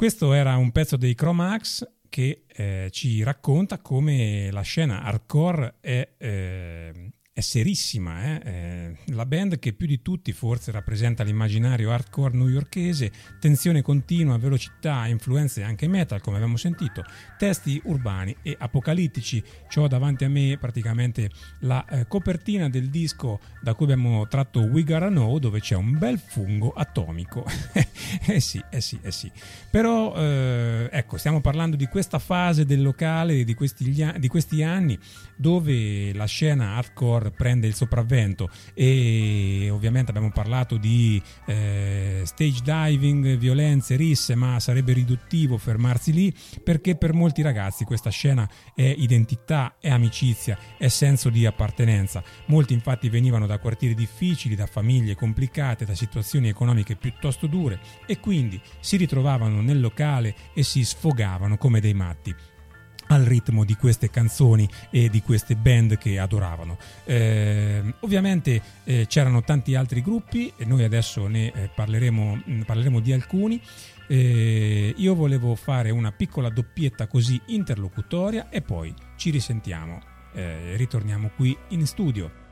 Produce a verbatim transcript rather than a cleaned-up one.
questo era un pezzo dei Cro-Max che eh, ci racconta come la scena hardcore è, eh, è serissima. Eh? Eh, la band che più di tutti forse rappresenta l'immaginario hardcore newyorkese, tensione continua, velocità, influenze anche metal come abbiamo sentito, testi urbani e apocalittici. C'ho davanti a me praticamente la eh, copertina del disco da cui abbiamo tratto We Gotta Know, dove c'è un bel fungo atomico. eh sì, eh sì, eh sì. Però eh, ecco, stiamo parlando di questa fase del locale, di questi, di questi anni dove la scena hardcore prende il sopravvento, e ovviamente abbiamo parlato di eh, stage diving, violenze, risse, ma sarebbe riduttivo fermarsi lì, perché per molti ragazzi questa scena è identità, è amicizia, è senso di appartenenza. Molti infatti venivano da quartieri difficili, da famiglie complicate, da situazioni economiche piuttosto dure, e quindi si ritrovavano nel locale e si sfogavano come dei matti al ritmo di queste canzoni e di queste band che adoravano. Eh, ovviamente eh, c'erano tanti altri gruppi e noi adesso ne eh, parleremo, parleremo di alcuni. Eh, io volevo fare una piccola doppietta così interlocutoria e poi ci risentiamo, eh, ritorniamo qui in studio.